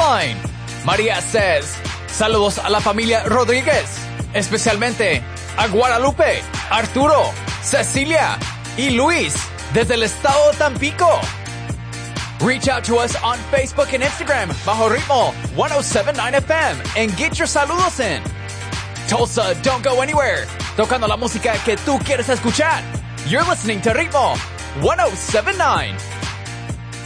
line. María says, saludos a la familia Rodríguez, especialmente a Guadalupe, Arturo, Cecilia y Luis desde el estado de Tampico. Reach out to us on Facebook and Instagram bajo Ritmo 1079 FM and get your saludos in. Tulsa, don't go anywhere. Tocando la música que tú quieres escuchar. You're listening to Ritmo 1079.